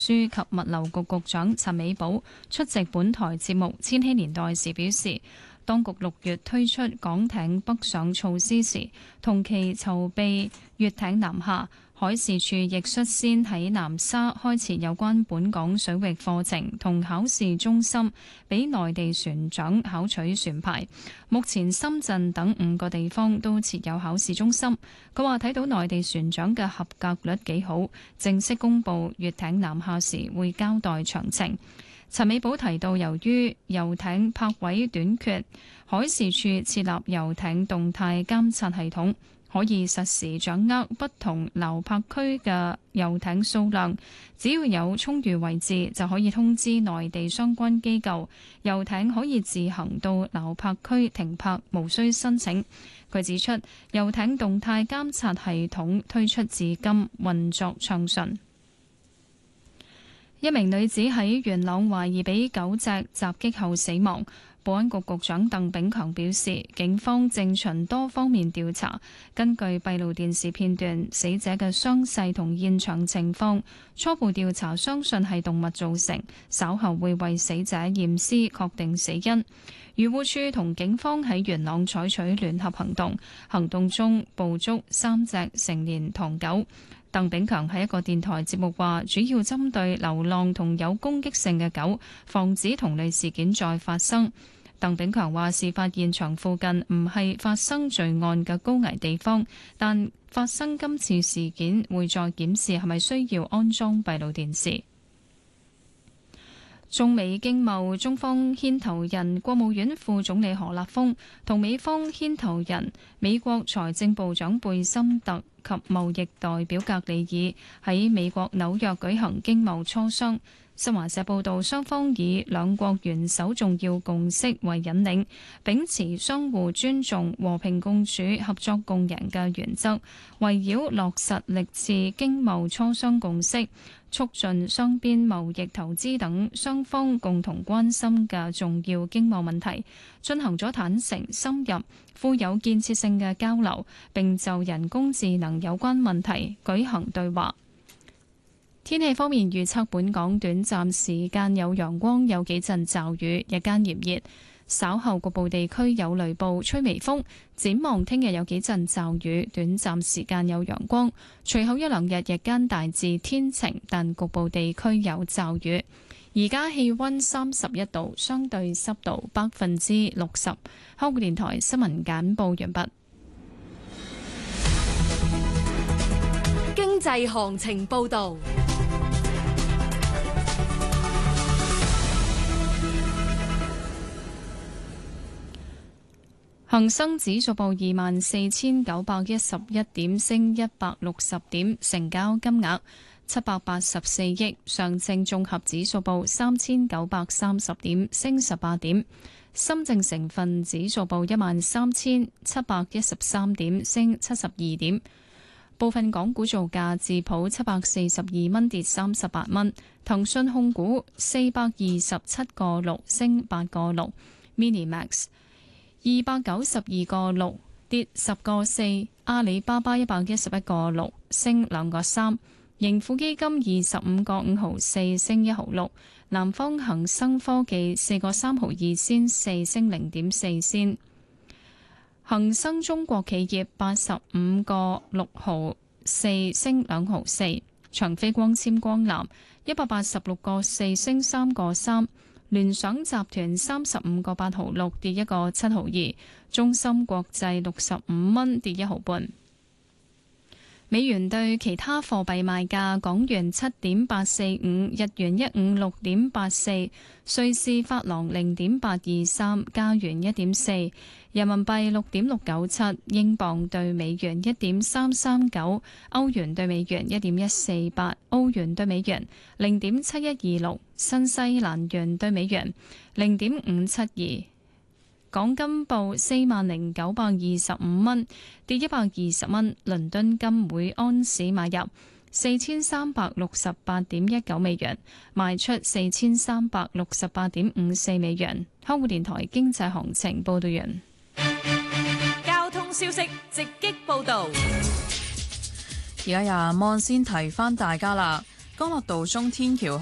輸及物流局局長陳美寶出席本台節目《千禧年代》時表示，當局6月推出港艇北上措施時，同期籌備粵艇南下。海事處亦率先喺南沙開設有關本港水域課程同考試中心，俾內地船長考取船牌。目前深圳等5個地方都設有考試中心。佢話睇到內地船長嘅合格率幾好，正式公布粵艇南下時會交代詳情。陳美寶提到，由於遊艇泊位短缺，海事處設立遊艇動態監察系統，可以實時掌握不同撈泊區嘅遊艇數量，只要有充裕位置，就可以通知內地相關機構，遊艇可以自行到撈泊區停泊，無需申請。佢指出，遊艇動態監察系統推出至今運作暢順。一名女子喺元朗懷疑被狗隻襲擊後死亡。保安局局長鄧炳強表示，警方正循多方面調查，根據閉路電視片段、死者嘅傷勢同現場情況，初步調查相信係動物造成，稍後會為死者驗屍確定死因。漁護署同警方喺元朗採取聯合行動，行動中捕捉3隻成年唐狗。鄧炳強喺一個電台節目話，主要針對流浪同有攻擊性嘅狗，防止同類事件再發生。鄧炳強話，事發現場附近唔係發生罪案嘅高危地方，但發生今次事件會再檢視係咪需要安裝閉路電視。中美經貿中方牽頭人國務院副總理何立峰同美方牽頭人美國財政部長貝森特及貿易代表格里爾喺美國紐約舉行經貿磋商。新華社報道，雙方以兩國元首重要共識為引領，秉持相互尊重、和平共處、合作共贏嘅原則，圍繞落實歷次經貿磋商共識，促進雙邊貿易、投資等雙方共同關心嘅重要經貿問題，進行咗坦誠、深入、富有建設性嘅交流，並就人工智能有關問題舉行對話。天氣方面預測，本港短暫時間有陽光，有幾陣驟雨，日間炎熱，稍後局部地區有雷暴，吹微風。展望聽日有幾陣驟雨，短暫時間有陽光，隨後一兩日日間大致天晴，但局部地區有驟雨。而家氣溫31度，相對濕度60%。香港電台新聞簡報完畢。 經濟行情報道。恒生指數報24,911點，升160點，成交金額784億。上證綜合指數報3,930點，升18點。深證成分指數報13,713點，升72點。部分港股造價，智普742蚊，跌38蚊。騰訊控股427個6，升8個6。Minimax292個6，跌10個4。阿里巴巴111個6，升2個3。盈富基金25個5毫4，升1毫6。南方恒生科技4個3毫2仙4，升0.4仙。恒生中國企業85個6毫4，升2毫4。長飛光纖光纜186個4，升3個3。聯想集團35個8毫6，跌1個7毫2。中芯國際65蚊，跌1毫半。美元對其他貨幣賣價：港元7.845，日元156.84，瑞士法郎0.823，加元1.4，人民幣6.697，英鎊對美元1.339，歐元對美元1.148，澳元對美元0.7126，新西蘭元對美元0.572。港金報40,925蚊，跌120蚊。倫敦金每安士買入4368.19美元，賣出4368.54美元。香港電台經濟行情報道完。 交通消息直擊報道。 而家由阿 Mon 先提翻大家啦。 干諾道中天橋